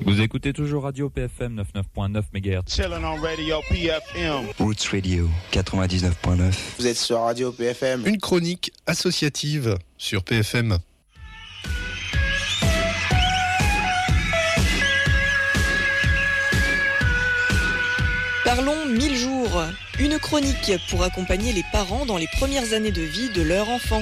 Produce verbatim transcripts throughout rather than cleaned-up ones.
Vous écoutez toujours Radio P F M quatre-vingt-dix-neuf point neuf mégahertz. Chillin' on Radio P F M. Roots Radio quatre-vingt-dix-neuf point neuf. Vous êtes sur Radio P F M. Une chronique associative sur P F M. Parlons mille jours, une chronique pour accompagner les parents dans les premières années de vie de leur enfant.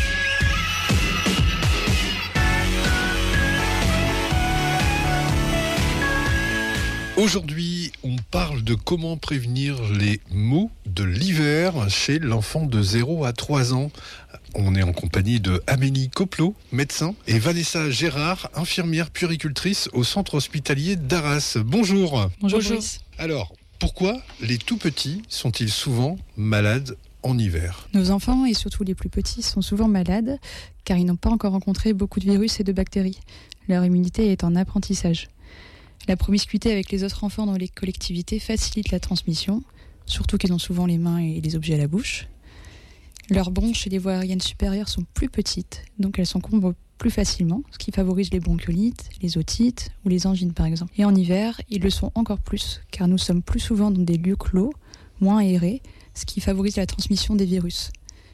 Aujourd'hui, on parle de comment prévenir les maux de l'hiver chez l'enfant de zéro à trois ans. On est en compagnie de Amélie Coplot, médecin, et Vanessa Gérard, infirmière puéricultrice au centre hospitalier d'Arras. Bonjour. Bonjour. Bonjour. Alors, pourquoi les tout petits sont-ils souvent malades en hiver ? Nos enfants, et surtout les plus petits, sont souvent malades car ils n'ont pas encore rencontré beaucoup de virus et de bactéries. Leur immunité est en apprentissage. La promiscuité avec les autres enfants dans les collectivités facilite la transmission, surtout qu'ils ont souvent les mains et les objets à la bouche. Leurs bronches et les voies aériennes supérieures sont plus petites, donc elles s'encombrent plus facilement, ce qui favorise les bronchiolites, les otites ou les angines par exemple. Et en hiver, ils le sont encore plus, car nous sommes plus souvent dans des lieux clos, moins aérés, ce qui favorise la transmission des virus.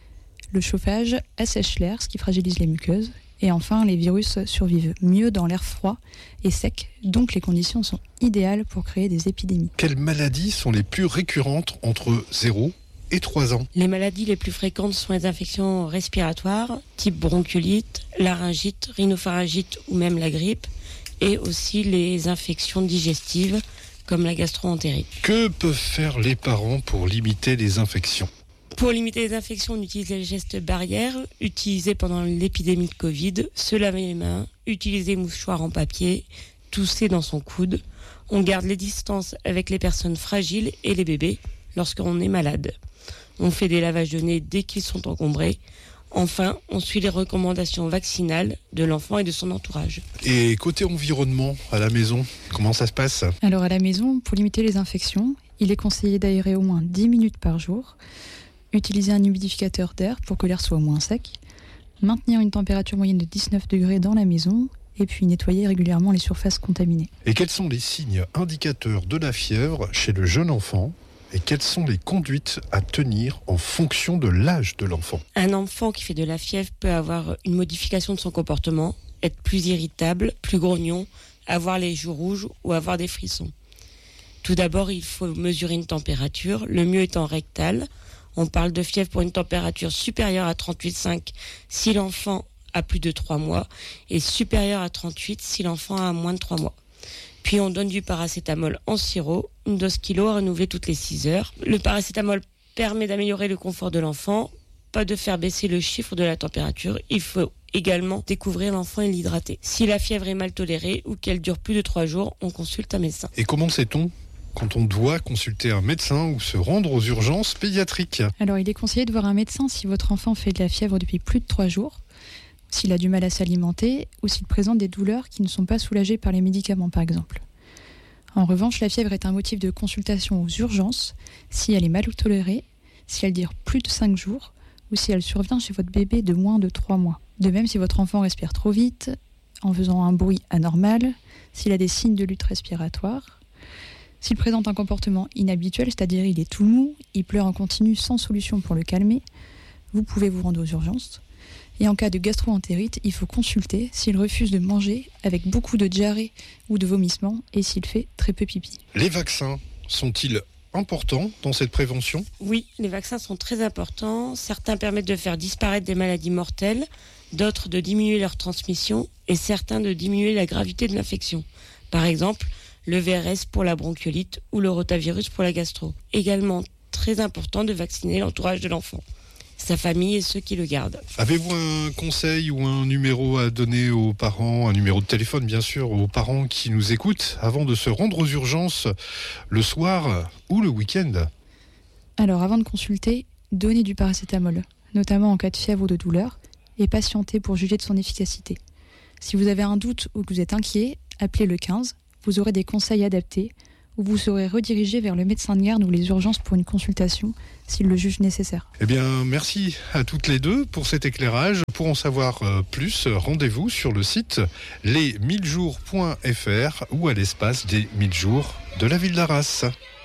Le chauffage assèche l'air, ce qui fragilise les muqueuses. Et enfin, les virus survivent mieux dans l'air froid et sec, donc les conditions sont idéales pour créer des épidémies. Quelles maladies sont les plus récurrentes entre zéro et trois ans ? Les maladies les plus fréquentes sont les infections respiratoires, type bronchiolite, laryngite, rhinopharyngite ou même la grippe, et aussi les infections digestives comme la gastro-entérite. Que peuvent faire les parents pour limiter les infections ? Pour limiter les infections, on utilise les gestes barrières utilisés pendant l'épidémie de Covid, se laver les mains, utiliser mouchoirs en papier, tousser dans son coude. On garde les distances avec les personnes fragiles et les bébés lorsqu'on est malade. On fait des lavages de nez dès qu'ils sont encombrés. Enfin, on suit les recommandations vaccinales de l'enfant et de son entourage. Et côté environnement, à la maison, comment ça se passe ? Alors à la maison, pour limiter les infections, il est conseillé d'aérer au moins dix minutes par jour, utiliser un humidificateur d'air pour que l'air soit moins sec, maintenir une température moyenne de dix-neuf degrés dans la maison et puis nettoyer régulièrement les surfaces contaminées. Et quels sont les signes indicateurs de la fièvre chez le jeune enfant ? Et quelles sont les conduites à tenir en fonction de l'âge de l'enfant ? Un enfant qui fait de la fièvre peut avoir une modification de son comportement, être plus irritable, plus grognon, avoir les joues rouges ou avoir des frissons. Tout d'abord, il faut mesurer une température, le mieux étant rectale. On parle de fièvre pour une température supérieure à trente-huit virgule cinq si l'enfant a plus de trois mois et supérieure à trente-huit si l'enfant a moins de trois mois. Puis on donne du paracétamol en sirop, une dose kilo à renouveler toutes les six heures. Le paracétamol permet d'améliorer le confort de l'enfant, pas de faire baisser le chiffre de la température. Il faut également découvrir l'enfant et l'hydrater. Si la fièvre est mal tolérée ou qu'elle dure plus de trois jours, on consulte un médecin. Et comment sait-on quand on doit consulter un médecin ou se rendre aux urgences pédiatriques ? Alors il est conseillé de voir un médecin si votre enfant fait de la fièvre depuis plus de trois jours, s'il a du mal à s'alimenter ou s'il présente des douleurs qui ne sont pas soulagées par les médicaments par exemple. En revanche, la fièvre est un motif de consultation aux urgences si elle est mal tolérée, si elle dure plus de cinq jours ou si elle survient chez votre bébé de moins de trois mois. De même, si votre enfant respire trop vite, en faisant un bruit anormal, s'il a des signes de lutte respiratoire, s'il présente un comportement inhabituel, c'est-à-dire il est tout mou, il pleure en continu sans solution pour le calmer, vous pouvez vous rendre aux urgences. Et en cas de gastro-entérite, il faut consulter s'il refuse de manger avec beaucoup de diarrhée ou de vomissements et s'il fait très peu pipi. Les vaccins sont-ils importants dans cette prévention ? Oui, les vaccins sont très importants. Certains permettent de faire disparaître des maladies mortelles, d'autres de diminuer leur transmission et certains de diminuer la gravité de l'infection. Par exemple, le V R S pour la bronchiolite ou le rotavirus pour la gastro. Également très important de vacciner l'entourage de l'enfant, sa famille et ceux qui le gardent. Avez-vous un conseil ou un numéro à donner aux parents, un numéro de téléphone bien sûr, aux parents qui nous écoutent avant de se rendre aux urgences le soir ou le week-end ? Alors avant de consulter, donnez du paracétamol, notamment en cas de fièvre ou de douleur, et patientez pour juger de son efficacité. Si vous avez un doute ou que vous êtes inquiet, appelez le quinze. Vous aurez des conseils adaptés où vous serez redirigé vers le médecin de garde ou les urgences pour une consultation, s'il le juge nécessaire. Eh bien, merci à toutes les deux pour cet éclairage. Pour en savoir euh, plus, rendez-vous sur le site les mille jours point f r ou à l'espace des mille jours de la ville d'Arras.